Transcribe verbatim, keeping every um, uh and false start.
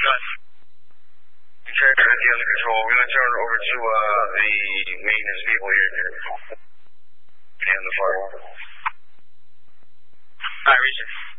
Okay, everything under control. We're going to turn it over to uh, the maintenance people here. And the firewall. Alright, Richard.